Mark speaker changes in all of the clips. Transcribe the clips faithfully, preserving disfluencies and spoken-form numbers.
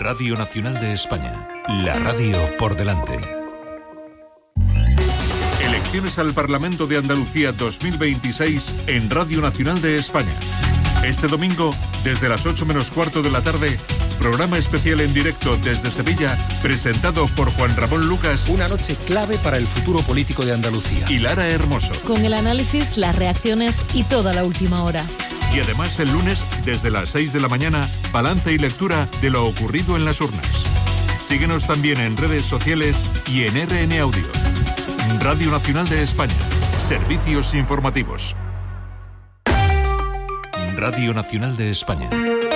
Speaker 1: Radio Nacional de España, la radio por delante. Elecciones al Parlamento de Andalucía dos mil veintiséis en Radio Nacional de España. Este domingo, desde las ocho menos cuarto de la tarde, programa especial en directo desde Sevilla, presentado por Juan Ramón Lucas.
Speaker 2: Una noche clave para el futuro político de Andalucía.
Speaker 1: Y Lara Hermoso.
Speaker 3: Con el análisis, las reacciones y toda la última hora.
Speaker 1: Y además el lunes, desde las seis de la mañana, balance y lectura de lo ocurrido en las urnas. Síguenos también en redes sociales y en R N Audio. Radio Nacional de España. Servicios informativos. Radio Nacional de España.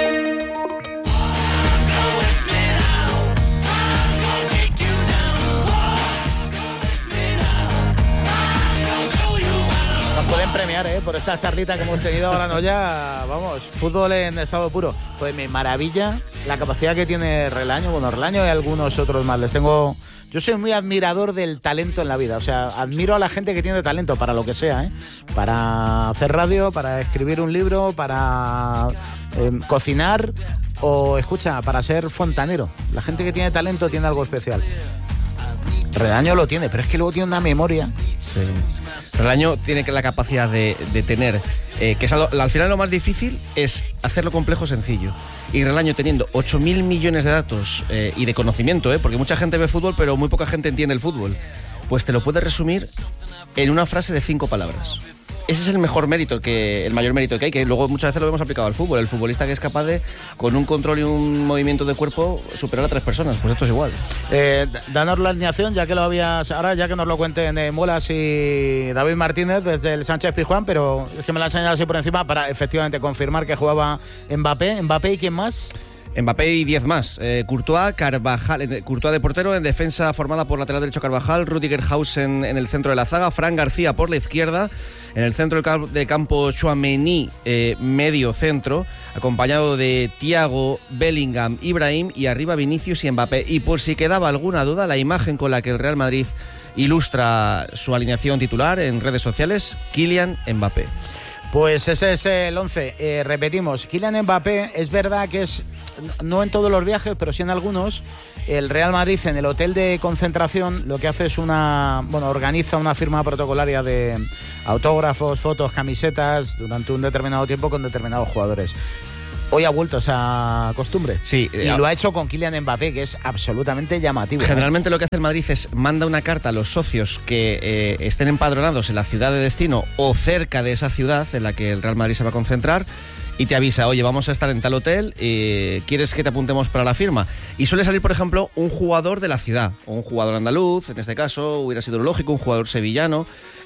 Speaker 4: Nos pueden premiar, ¿eh? Por esta charlita que hemos tenido ahora, no ya, vamos, fútbol en estado puro. Pues me maravilla la capacidad que tiene Relaño, bueno, Relaño y algunos otros más. Les tengo... Yo soy muy admirador del talento en la vida, o sea, admiro a la gente que tiene talento para lo que sea, ¿eh? Para hacer radio, para escribir un libro, para eh, cocinar o, escucha, para ser fontanero. La gente que tiene talento tiene algo especial. Relaño lo tiene, pero es que luego tiene una memoria.
Speaker 5: Sí. Relaño tiene la capacidad de, de tener, eh, que es algo, al final lo más difícil es hacer lo complejo sencillo. Y Relaño teniendo ocho mil millones de datos eh, y de conocimiento, eh, porque mucha gente ve fútbol, pero muy poca gente entiende el fútbol, pues te lo puede resumir en una frase de cinco palabras. Ese es el mejor mérito, que el mayor mérito que hay, que luego muchas veces lo hemos aplicado al fútbol. El futbolista que es capaz de, con un control y un movimiento de cuerpo, superar a tres personas. Pues esto es igual.
Speaker 4: Eh, danos la alineación, ya que lo habías, ahora ya que nos lo cuenten eh, Muelas y David Martínez desde el Sánchez Pizjuán, pero es que me la han señalado así por encima para efectivamente confirmar que jugaba Mbappé. Mbappé y ¿quién más?
Speaker 5: Mbappé y diez más. Eh, Courtois, Carvajal, Courtois de portero, en defensa formada por lateral derecho Carvajal, Rüdiger Hausen en el centro de la zaga, Fran García por la izquierda, en el centro de campo Tchouaméni, eh, medio centro, acompañado de Thiago, Bellingham, Ibrahim y arriba Vinicius y Mbappé. Y por si quedaba alguna duda, la imagen con la que el Real Madrid ilustra su alineación titular en redes sociales, Kylian Mbappé.
Speaker 4: Pues ese es el once. Eh, repetimos, Kylian Mbappé, es verdad que es, no en todos los viajes, pero sí en algunos, el Real Madrid en el hotel de concentración lo que hace es una, bueno, organiza una firma protocolaria de autógrafos, fotos, camisetas durante un determinado tiempo con determinados jugadores. Hoy ha vuelto esa costumbre.
Speaker 5: Sí.
Speaker 4: Y eh, lo ha hecho con Kylian Mbappé, que es absolutamente llamativo.
Speaker 5: Generalmente, ¿eh? Lo que hace el Madrid es manda una carta a los socios que eh, estén empadronados en la ciudad de destino o cerca de esa ciudad en la que el Real Madrid se va a concentrar y te avisa, oye, vamos a estar en tal hotel, eh, ¿quieres que te apuntemos para la firma? Y suele salir, por ejemplo, un jugador de la ciudad, o un jugador andaluz, en este caso hubiera sido lógico, un jugador sevillano,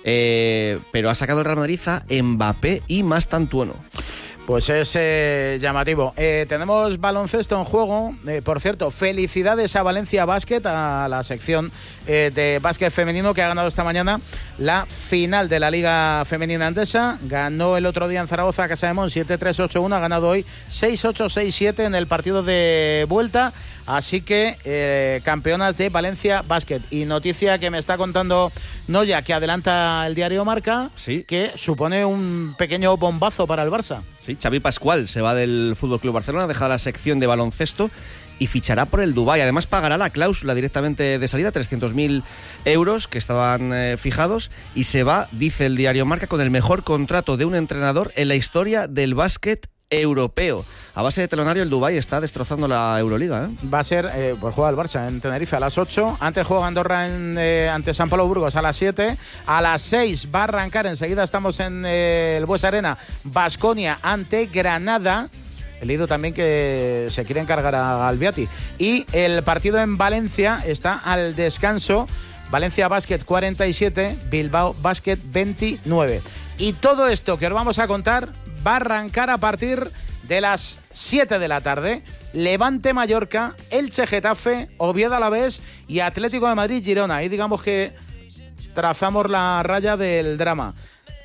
Speaker 5: eh, pero ha sacado el Real Madrid a Mbappé y Mastantuono.
Speaker 4: Pues es eh, llamativo. Eh, tenemos baloncesto en juego. Eh, por cierto, felicidades a Valencia Basket, a la sección eh, de básquet femenino que ha ganado esta mañana la final de la Liga Femenina Endesa. Ganó el otro día en Zaragoza, Casa de Mon, siete tres ocho uno. Ha ganado hoy seis ocho seis siete en el partido de vuelta. Así que eh, campeonas de Valencia Basket. Y noticia que me está contando Noya, que adelanta el diario Marca,
Speaker 5: sí,
Speaker 4: que supone un pequeño bombazo para el Barça.
Speaker 5: Sí, Xavi Pascual se va del F C Barcelona, deja la sección de baloncesto y fichará por el Dubái. Además pagará la cláusula directamente de salida, trescientos mil euros que estaban eh, fijados, y se va, dice el diario Marca, con el mejor contrato de un entrenador en la historia del básquet europeo. A base de telonario, el Dubái está destrozando la Euroliga, ¿eh?
Speaker 4: Va a ser, eh, pues juega el Barça en Tenerife a las ocho. Antes juega Andorra en, eh, ante San Pablo Burgos a las siete. A las seis va a arrancar, enseguida estamos en eh, el Bues Arena, Baskonia ante Granada. He leído también que se quiere encargar a Albiati. Y el partido en Valencia está al descanso. Valencia Basket cuarenta y siete, Bilbao Basket veintinueve. Y todo esto que os vamos a contar va a arrancar a partir de las siete de la tarde. Levante Mallorca, Elche Getafe, Oviedo Alavés y Atlético de Madrid Girona. Ahí digamos que trazamos la raya del drama.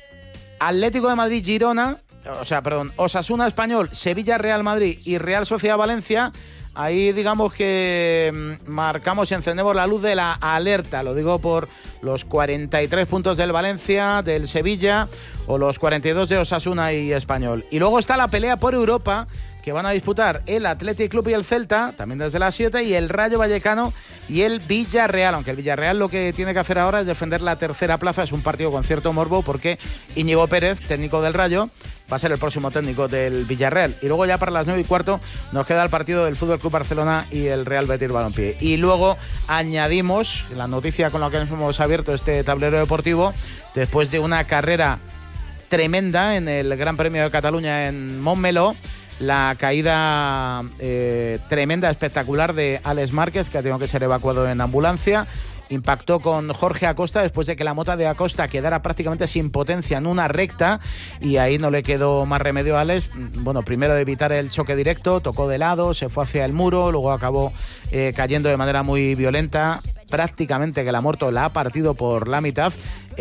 Speaker 4: Atlético de Madrid Girona, o sea, perdón, Osasuna Español, Sevilla Real Madrid y Real Sociedad Valencia. Ahí digamos que marcamos y encendemos la luz de la alerta. Lo digo por los cuarenta y tres puntos del Valencia, del Sevilla, o los cuarenta y dos de Osasuna y Español. Y luego está la pelea por Europa, que van a disputar el Athletic Club y el Celta, también desde las siete, y el Rayo Vallecano y el Villarreal, aunque el Villarreal lo que tiene que hacer ahora es defender la tercera plaza. Es un partido con cierto morbo porque Íñigo Pérez, técnico del Rayo, va a ser el próximo técnico del Villarreal. Y luego ya para las nueve y cuarto nos queda el partido del Fútbol Club Barcelona y el Real Betis Balompié. Y luego añadimos la noticia con la que hemos abierto este tablero deportivo, después de una carrera tremenda en el Gran Premio de Cataluña en Montmeló, la caída eh, tremenda, espectacular de Alex Márquez, que ha tenido que ser evacuado en ambulancia. Impactó con Jorge Acosta después de que la moto de Acosta quedara prácticamente sin potencia en una recta, y ahí no le quedó más remedio a Alex. Bueno, primero de evitar el choque directo, tocó de lado, se fue hacia el muro, luego acabó eh, cayendo de manera muy violenta, prácticamente que la moto la ha partido por la mitad.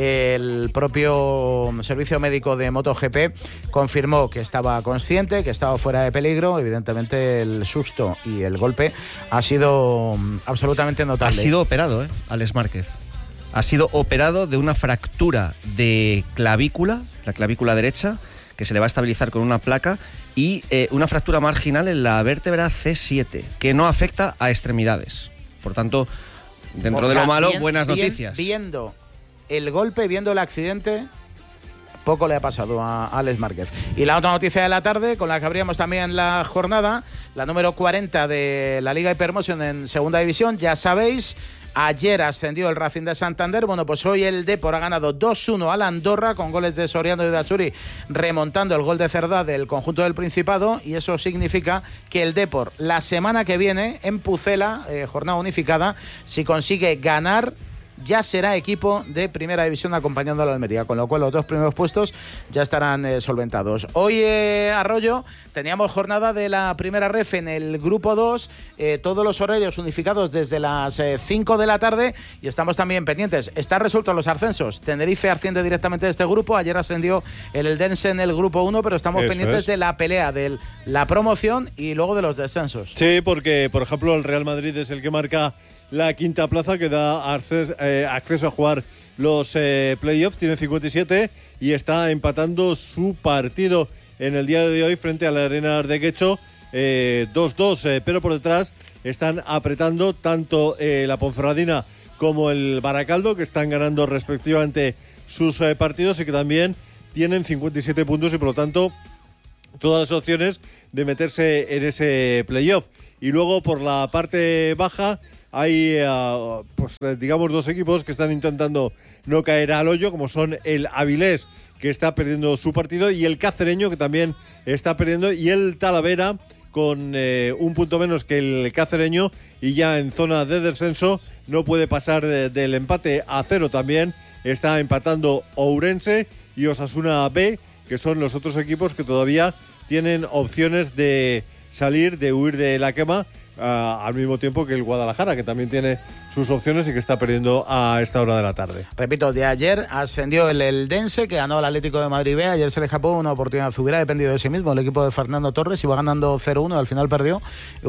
Speaker 4: El propio servicio médico de MotoGP confirmó que estaba consciente, que estaba fuera de peligro. Evidentemente el susto y el golpe ha sido absolutamente notable.
Speaker 5: Ha sido operado, ¿eh? Alex Márquez. Ha sido operado de una fractura de clavícula, la clavícula derecha, que se le va a estabilizar con una placa, y eh, una fractura marginal en la vértebra C siete, que no afecta a extremidades. Por tanto, dentro o sea, de lo malo, bien, buenas
Speaker 4: bien,
Speaker 5: noticias.
Speaker 4: Viendo el golpe, viendo el accidente, poco le ha pasado a Alex Márquez. Y la otra noticia de la tarde, con la que abríamos también la jornada, la número cuarenta de la Liga Hypermotion en segunda división. Ya sabéis, ayer ascendió el Racing de Santander. Bueno, pues hoy el Depor ha ganado dos uno al Andorra, con goles de Soriano y de Achuri, remontando el gol de Cerdá del conjunto del Principado, y eso significa que el Depor la semana que viene en Pucela, eh, jornada unificada, si consigue ganar, ya será equipo de primera división acompañando a la Almería, con lo cual los dos primeros puestos ya estarán eh, solventados. Hoy, eh, Arroyo, teníamos jornada de la primera ref en el grupo dos, eh, todos los horarios unificados desde las eh, cinco de la tarde, y estamos también pendientes. Están resueltos los ascensos. Tenerife asciende directamente de este grupo, ayer ascendió el Eldense en el grupo uno, pero estamos Eso pendientes es. de la pelea de la promoción y luego de los descensos.
Speaker 6: Sí, porque, por ejemplo, el Real Madrid es el que marca la quinta plaza, que da acceso, eh, acceso a jugar los eh, playoffs, tiene cincuenta y siete y está empatando su partido en el día de hoy frente a la Arena de Guecho, eh, dos dos, eh, pero por detrás están apretando tanto eh, la Ponferradina como el Baracaldo, que están ganando respectivamente sus eh, partidos y que también tienen cincuenta y siete puntos y por lo tanto todas las opciones de meterse en ese playoff. Y luego por la parte baja hay, uh, pues digamos, dos equipos que están intentando no caer al hoyo, como son el Avilés, que está perdiendo su partido, y el Cacereño, que también está perdiendo, y el Talavera, con eh, un punto menos que el Cacereño, y ya en zona de descenso, no puede pasar de, del empate a cero. También está empatando Ourense y Osasuna B, que son los otros equipos que todavía tienen opciones de salir, de huir de la quema, Uh, al mismo tiempo que el Guadalajara, que también tiene sus opciones y que está perdiendo a esta hora de la tarde.
Speaker 4: Repito, de ayer ascendió el Eldense, que ganó al Atlético de Madrid B. Ayer se le escapó una oportunidad. Hubiera dependido de sí mismo el equipo de Fernando Torres, iba ganando cero uno, al final perdió.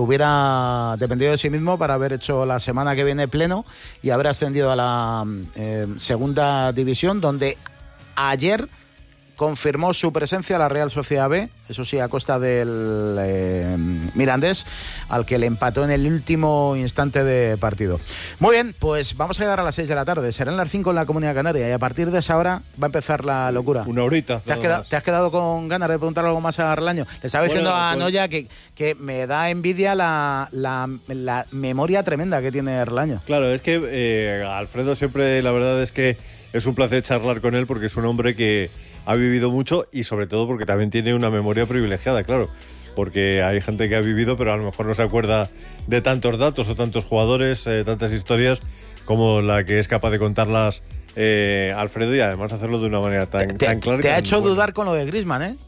Speaker 4: Hubiera dependido de sí mismo para haber hecho la semana que viene pleno y haber ascendido a la eh, segunda división, donde ayer confirmó su presencia la Real Sociedad B, eso sí, a costa del eh, Mirandés, al que le empató en el último instante de partido. Muy bien, pues vamos a llegar a las seis de la tarde, serán las cinco en la Comunidad Canaria, y a partir de esa hora va a empezar la locura.
Speaker 6: Una horita.
Speaker 4: ¿Te has, quedado, ¿te has quedado con ganas de preguntar algo más a Relaño? Le estaba diciendo bueno, a pues... Noya que, que me da envidia la, la, la memoria tremenda que tiene Relaño.
Speaker 6: Claro, es que eh, Alfredo siempre, la verdad es que es un placer charlar con él, porque es un hombre que ha vivido mucho y sobre todo porque también tiene una memoria privilegiada, claro, porque hay gente que ha vivido pero a lo mejor no se acuerda de tantos datos o tantos jugadores, eh, tantas historias como la que es capaz de contarlas eh, Alfredo, y además hacerlo de una manera tan,
Speaker 4: te,
Speaker 6: tan clara.
Speaker 4: Te
Speaker 6: y
Speaker 4: ha
Speaker 6: tan
Speaker 4: hecho
Speaker 6: buena.
Speaker 4: dudar con lo de Griezmann, ¿eh?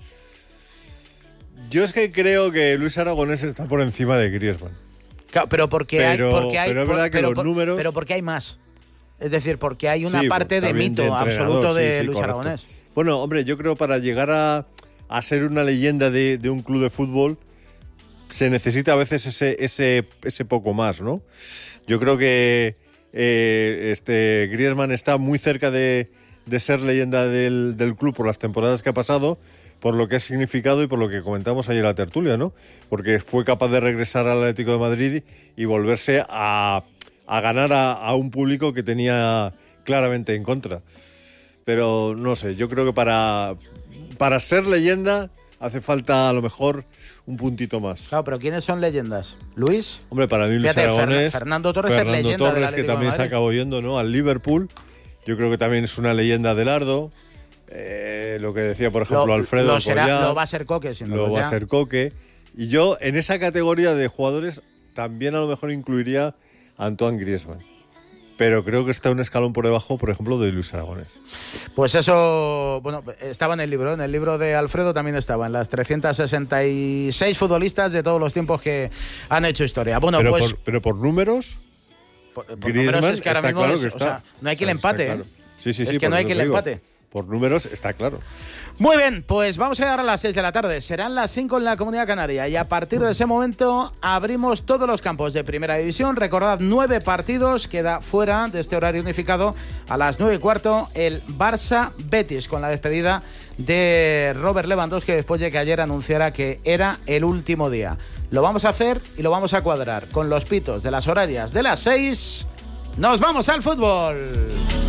Speaker 6: Yo es que creo que Luis Aragonés está por encima de Griezmann.
Speaker 4: Claro, pero porque
Speaker 6: pero,
Speaker 4: hay, porque hay,
Speaker 6: pero es verdad
Speaker 4: por,
Speaker 6: que
Speaker 4: pero,
Speaker 6: los
Speaker 4: por,
Speaker 6: números...
Speaker 4: pero porque hay más. Es decir, porque hay una
Speaker 6: sí,
Speaker 4: parte de mito de absoluto de
Speaker 6: sí, sí,
Speaker 4: Luis
Speaker 6: correcto.
Speaker 4: Aragonés.
Speaker 6: Bueno, hombre, yo creo que para llegar a, a ser una leyenda de, de un club de fútbol se necesita a veces ese, ese, ese poco más, ¿no? Yo creo que eh, este Griezmann está muy cerca de, de ser leyenda del, del club por las temporadas que ha pasado, por lo que ha significado y por lo que comentamos ayer en la tertulia, ¿no? Porque fue capaz de regresar al Atlético de Madrid y volverse a, a ganar a, a un público que tenía claramente en contra. Pero no sé, yo creo que para, para ser leyenda hace falta a lo mejor un puntito más.
Speaker 4: Claro, pero ¿quiénes son leyendas? ¿Luis?
Speaker 6: Hombre, para mí Luis
Speaker 4: Fíjate,
Speaker 6: Aragonés,
Speaker 4: Fernando Torres
Speaker 6: Fernando
Speaker 4: es leyenda
Speaker 6: Torres,
Speaker 4: del
Speaker 6: que
Speaker 4: Atlético
Speaker 6: también
Speaker 4: de
Speaker 6: se
Speaker 4: Madrid.
Speaker 6: acabó yendo, ¿no? Al Liverpool. Yo creo que también es una leyenda del Ardo. Eh, lo que decía, por ejemplo,
Speaker 4: Lo,
Speaker 6: Alfredo
Speaker 4: lo, será,
Speaker 6: Alcoyá,
Speaker 4: lo va a ser Coque, sin
Speaker 6: lo
Speaker 4: duda.
Speaker 6: va a ser Coque. Y yo, en esa categoría de jugadores, también a lo mejor incluiría a Antoine Griezmann. Pero creo que está un escalón por debajo, por ejemplo, de Luis Aragonés.
Speaker 4: Pues eso, bueno, estaba en el libro, en el libro de Alfredo también estaba, en las trescientos sesenta y seis futbolistas de todos los tiempos que han hecho historia. Bueno,
Speaker 6: pero,
Speaker 4: pues...
Speaker 6: por, pero por números,
Speaker 4: Por, por
Speaker 6: Griezmann
Speaker 4: números es que ahora
Speaker 6: está
Speaker 4: mismo
Speaker 6: claro
Speaker 4: es,
Speaker 6: que
Speaker 4: o
Speaker 6: está.
Speaker 4: sea, no hay quien
Speaker 6: O
Speaker 4: le
Speaker 6: sea,
Speaker 4: empate,
Speaker 6: está claro.
Speaker 4: ¿eh?
Speaker 6: Sí, sí,
Speaker 4: es
Speaker 6: sí,
Speaker 4: que
Speaker 6: por
Speaker 4: no hay
Speaker 6: eso
Speaker 4: quien
Speaker 6: te
Speaker 4: le
Speaker 6: digo.
Speaker 4: empate.
Speaker 6: Por números está claro.
Speaker 4: Muy bien, pues vamos a llegar a las seis de la tarde. Serán las cinco en la Comunidad Canaria y a partir de ese momento abrimos todos los campos de Primera División. Recordad, nueve partidos, queda fuera de este horario unificado a las nueve y cuarto el Barça-Betis con la despedida de Robert Lewandowski después de que ayer anunciara que era el último día. Lo vamos a hacer y lo vamos a cuadrar con los pitos de las horarias de las seis. ¡Nos vamos al fútbol!